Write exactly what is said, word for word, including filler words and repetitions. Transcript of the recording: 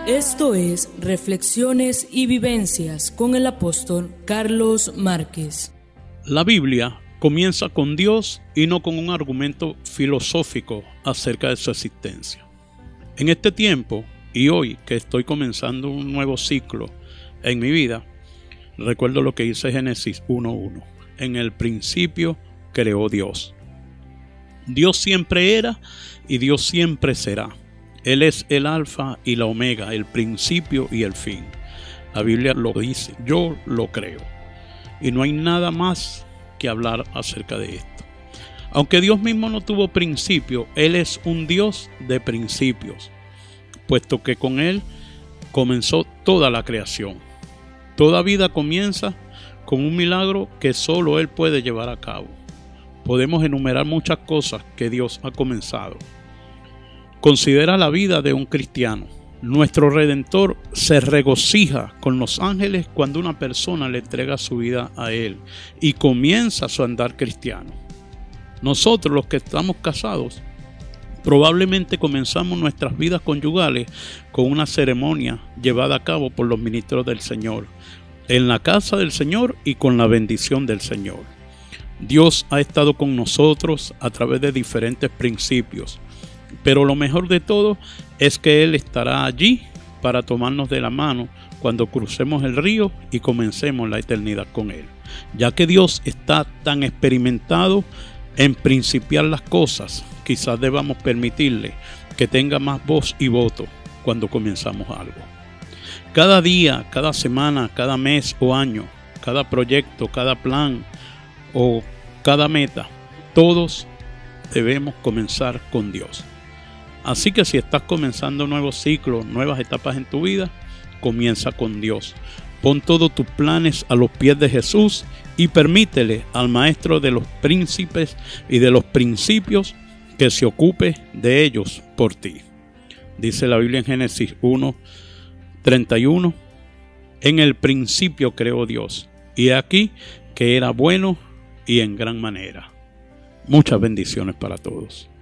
Esto es Reflexiones y Vivencias con el apóstol Carlos Márquez. La Biblia comienza con Dios y no con un argumento filosófico acerca de su existencia. En este tiempo y hoy que estoy comenzando un nuevo ciclo en mi vida, recuerdo lo que dice Génesis uno uno. En el principio creó Dios. Dios siempre era y Dios siempre será. Él es el alfa y la omega, el principio y el fin. La Biblia lo dice, yo lo creo. Y no hay nada más que hablar acerca de esto. Aunque Dios mismo no tuvo principio, Él es un Dios de principios, puesto que con Él comenzó toda la creación. Toda vida comienza con un milagro que solo Él puede llevar a cabo. Podemos enumerar muchas cosas que Dios ha comenzado. Considera la vida de un cristiano. Nuestro Redentor se regocija con los ángeles cuando una persona le entrega su vida a Él y comienza su andar cristiano. Nosotros, los que estamos casados, probablemente comenzamos nuestras vidas conyugales con una ceremonia llevada a cabo por los ministros del Señor, en la casa del Señor y con la bendición del Señor. Dios ha estado con nosotros a través de diferentes principios. Pero lo mejor de todo es que Él estará allí para tomarnos de la mano cuando crucemos el río y comencemos la eternidad con Él. Ya que Dios está tan experimentado en principiar las cosas, quizás debamos permitirle que tenga más voz y voto cuando comenzamos algo. Cada día, cada semana, cada mes o año, cada proyecto, cada plan o cada meta, todos debemos comenzar con Dios. Así que si estás comenzando nuevos ciclos, nuevas etapas en tu vida, comienza con Dios. Pon todos tus planes a los pies de Jesús y permítele al Maestro de los príncipes y de los principios que se ocupe de ellos por ti. Dice la Biblia en Génesis uno treinta y uno. En el principio creó Dios, y aquí que era bueno y en gran manera. Muchas bendiciones para todos.